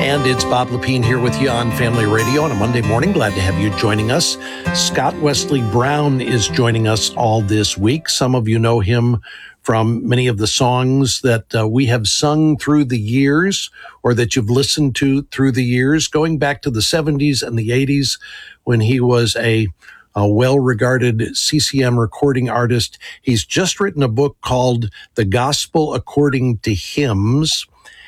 And it's Bob Lepine here with you on Family Radio on a Monday morning. Glad to have you joining us. Scott Wesley Brown is joining us all this week. Some of you know him from many of the songs that we have sung through the years or that you've listened to through the years, going back to the 70s and the 80s when he was a well-regarded CCM recording artist. He's just written a book called The Gospel According to Hymns.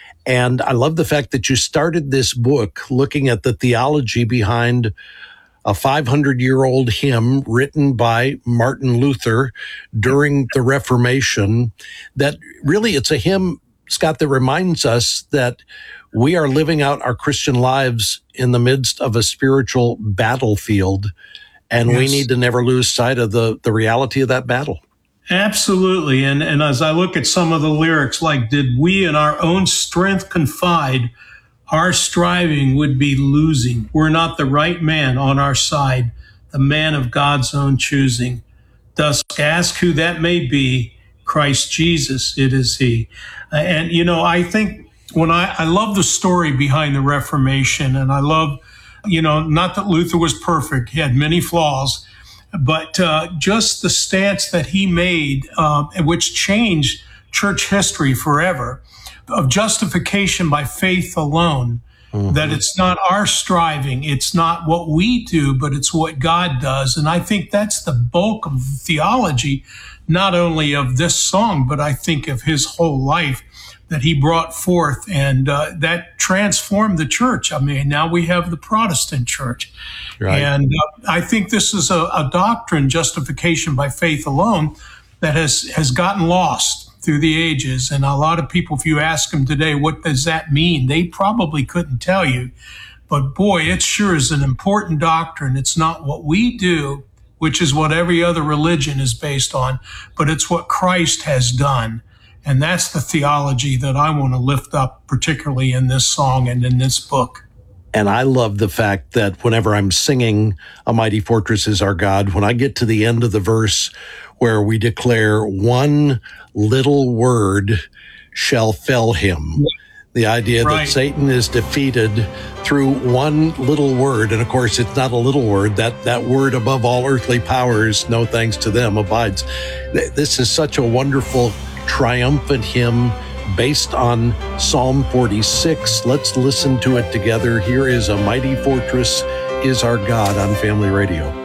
And I love the fact that you started this book looking at the theology behind a 500-year-old hymn written by Martin Luther during the Reformation. That really, it's a hymn, Scott, that reminds us that we are living out our Christian lives in the midst of a spiritual battlefield, and we need to never lose sight of the reality of that battle. Absolutely. And as I look at some of the lyrics, like, did we in our own strength confide, our striving would be losing. We're not the right man on our side, the man of God's own choosing. Thus ask who that may be, Christ Jesus, it is he. And, you know, I think when I love the story behind the Reformation, and I love, you know, not that Luther was perfect, he had many flaws, but just the stance that he made, which changed church history forever, of justification by faith alone, that it's not our striving, it's not what we do, but it's what God does. And I think that's the bulk of the theology, not only of this song, but I think of his whole life that he brought forth, and that transformed the church. I mean, now we have the Protestant church. Right. And I think this is a doctrine, justification by faith alone, that has gotten lost through the ages. And a lot of people, if you ask them today, what does that mean? They probably couldn't tell you. But boy, it sure is an important doctrine. It's not what we do, which is what every other religion is based on, but it's what Christ has done. And that's the theology that I want to lift up, particularly in this song and in this book. And I love the fact that whenever I'm singing A Mighty Fortress is Our God, when I get to the end of the verse where we declare one little word shall fell him, the idea that Satan is defeated through one little word. And of course, it's not a little word. That word above all earthly powers, no thanks to them, abides. This is such a wonderful, triumphant hymn based on Psalm 46. Let's listen to it together. Here is A Mighty Fortress is Our God on Family Radio.